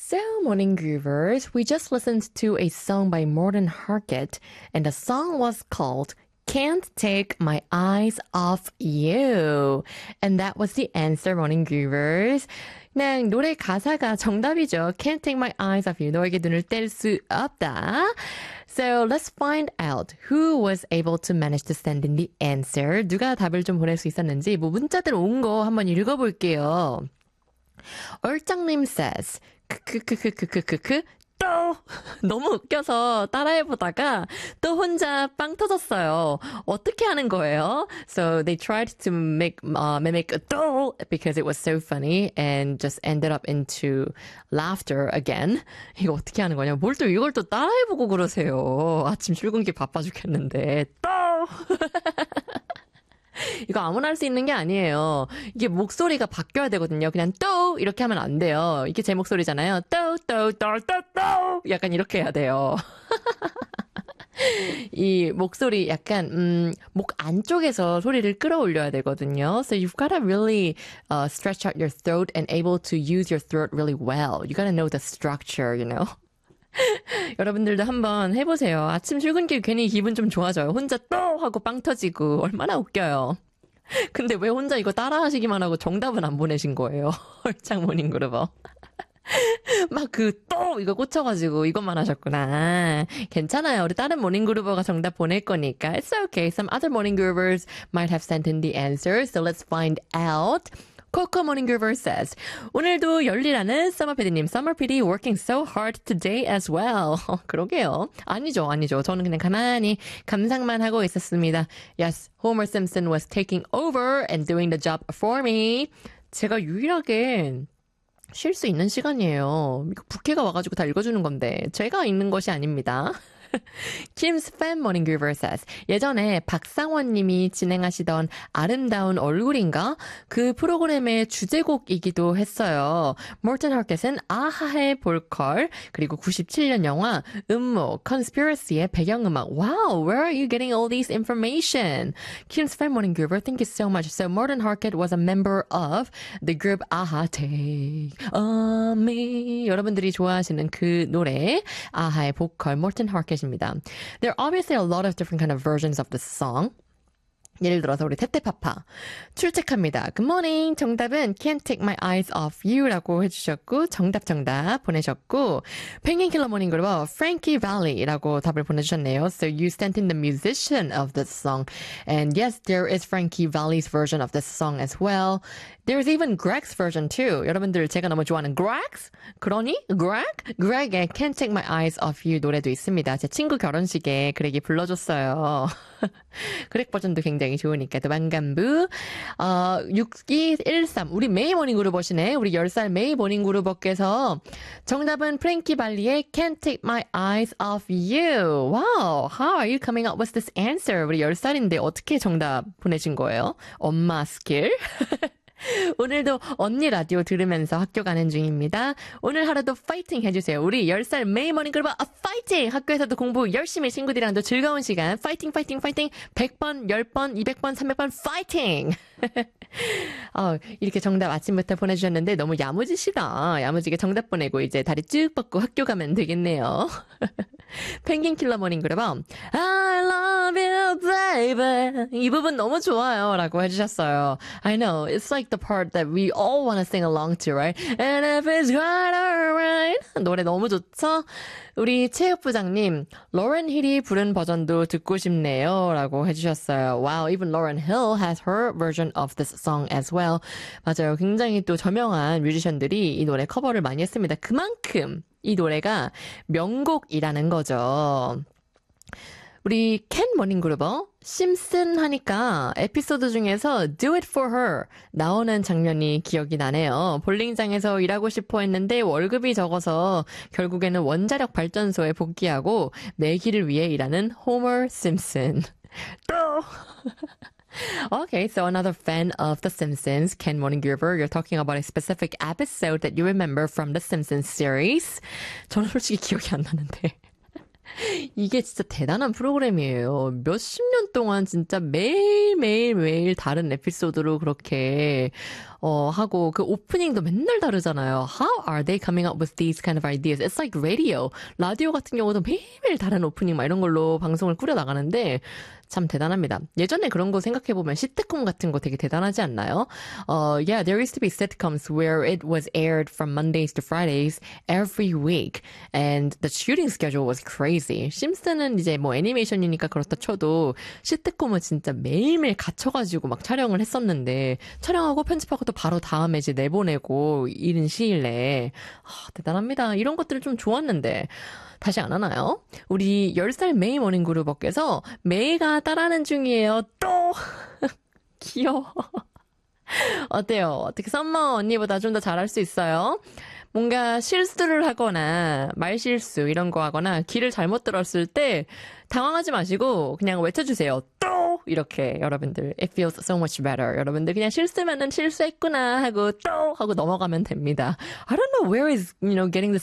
So, Morning Groovers, we just listened to a song by Morten Harket, and the song was called Can't Take My Eyes Off You. And that was the answer, Morning Groovers. 그냥 노래 가사가 정답이죠. Can't take my eyes off you. 너에게 눈을 뗄 수 없다. So let's find out who was able to manage to send in the answer. 누가 답을 좀 보낼 수 있었는지 문자들 온 거 한번 읽어볼게요. 얼짱님 says 또 너무 웃겨서 따라해보다가 또 혼자 빵 터졌어요. 어떻게 하는 거예요? So they tried to mimic a 또 because it was so funny and just ended up into laughter again. 이거 어떻게 하는 거냐? 뭘 또 이걸 또 따라해보고 그러세요. 아침 출근길 바빠 죽겠는데 또 이거 아무나 할 수 있는 게 아니에요. 이게 목소리가 바뀌어야 되거든요. 그냥 또 이렇게 하면 안 돼요. 이게 제 목소리잖아요. 또 약간 이렇게 해야 돼요. 이 목소리 약간 목 안쪽에서 소리를 끌어올려야 되거든요. So you've got to really stretch out your throat and able to use your throat really well. You got to know the structure, you know. 여러분들도 한번 해보세요. 아침 출근길 괜히 기분 좀 좋아져요. 혼자 또 하고 빵 터지고 얼마나 웃겨요. 근데 왜 혼자 이거 따라하시기만 하고 정답은 안 보내신 거예요? 헐창 모닝그룹어. 막 또 이거 꽂혀가지고 이것만 하셨구나. 괜찮아요. 우리 다른 모닝그룹어가 정답 보낼 거니까. It's okay. Some other morninggroovers might have sent in the answer. So let's find out. Coco Morning Groover says, 오늘도 열일하는 Summer PD님, Summer PD working so hard today as well. 그러게요. 아니죠. 저는 그냥 가만히 감상만 하고 있었습니다. Yes, Homer Simpson was taking over and doing the job for me. 제가 유일하게 쉴 수 있는 시간이에요. 이거 부캐가 와가지고 다 읽어주는 건데 제가 읽는 것이 아닙니다. Kim's Fan Morning Groover says, 예전에 박상원 님이 진행하시던 아름다운 얼굴인가? 그 프로그램의 주제곡이기도 했어요. Morten Harket은 아하의 볼컬, 그리고 97년 영화 음모, Conspiracy의 배경음악. Wow, where are you getting all these information? Kim's Fan Morning Groover, thank you so much. So Morten Harket was a member of the group 아하 Take On Me. 여러분들이 좋아하시는 그 노래, 아하의 보컬, Morten Harket 입니다. There are obviously a lot of different kind of versions of this song. 예를 들어서 우리 테테파파 출첵합니다. Good morning. 정답은 Can't Take My Eyes Off You라고 해주셨고 정답 보내셨고 펭귄킬러 모닝 그룹 Frankie Valli라고 답을 보내주셨네요. So you sent in the musician of this song. And yes, there is Frankie Valli's version of this song as well. There's even Greg's version too. 여러분들 제가 너무 좋아하는 Greg's? 그러니? Greg의 Can't Take My Eyes Off You 노래도 있습니다. 제 친구 결혼식에 그렉이 불러줬어요. 그렉 버전도 굉장히 좋으니까 또 만감부 6213 우리 메이 모닝 그룹버시네. 우리 10살 메이 모닝 그룹버께서 정답은 프랭키 발리의 Can't Take My Eyes Off You. Wow, how are you coming up with this answer? 우리 10살인데 어떻게 정답 보내신 거예요? 엄마 스킬? 오늘도 언니 라디오 들으면서 학교 가는 중입니다. 오늘 하루도 파이팅 해주세요. 우리 10살 메이 모닝 그룹 파이팅! 학교에서도 공부 열심히 친구들이랑도 즐거운 시간 파이팅 100번, 10번, 200번, 300번 파이팅! 이렇게 정답 아침부터 보내주셨는데 너무 야무지시다. 야무지게 정답 보내고 이제 다리 쭉 뻗고 학교 가면 되겠네요. 펭귄킬러 모닝 그룹 I love you baby 이 부분 너무 좋아요 라고 해주셨어요. I know, it's like the part that we all want to sing along to, right? And if it's quite alright 노래 너무 좋죠? 우리 체육부장님 로렌 힐이 부른 버전도 듣고 싶네요 라고 해주셨어요. Wow, even Lauryn Hill has her version of this song as well. 맞아요. 굉장히 또 저명한 뮤지션들이 이 노래 커버를 많이 했습니다. 그만큼 이 노래가 명곡이라는 거죠. 우리 켄 모닝그룹어 심슨 하니까 에피소드 중에서 Do It For Her 나오는 장면이 기억이 나네요. 볼링장에서 일하고 싶어 했는데 월급이 적어서 결국에는 원자력 발전소에 복귀하고 매기를 위해 일하는 호머 심슨. 또 Okay, so another fan of The Simpsons, Ken Morning-Groover, you're talking about a specific episode that you remember from The Simpsons series. 저는 솔직히 기억이 안 나는데. 이게 진짜 대단한 프로그램이에요. 몇십 년 동안 진짜 매일 다른 에피소드로 그렇게 하고 그 오프닝도 맨날 다르잖아요. How are they coming up with these kind of ideas? It's like radio. 라디오 같은 경우도 매일매일 다른 오프닝 막 이런 걸로 방송을 꾸려 나가는데 참 대단합니다. 예전에 그런 거 생각해보면 시트콤 같은 거 되게 대단하지 않나요? Yeah, there used to be sitcoms where it was aired from Mondays to Fridays every week. And the shooting schedule was crazy. 심슨은 이제 뭐 애니메이션이니까 그렇다 쳐도 시트콤은 진짜 매일매일 갇혀가지고 막 촬영을 했었는데 촬영하고 편집하고 또 바로 다음에 이제 내보내고 이른 시일 내에 대단합니다. 이런 것들을 좀 좋았는데 다시 안 하나요? 우리 10살 메이 모닝그룹업께서 메이가 따라하는 중이에요. 또 귀여워. 어때요? 어떻게 썸머 언니보다 좀 더 잘할 수 있어요? 뭔가 실수를 하거나 말실수 이런 거 하거나 길을 잘못 들었을 때 당황하지 마시고 그냥 외쳐주세요. 또! 이렇게 여러분들 It feels so much better. 여러분들 그냥 실수면은 실수했구나 하고 또! 하고 넘어가면 됩니다. I don't know where is, getting this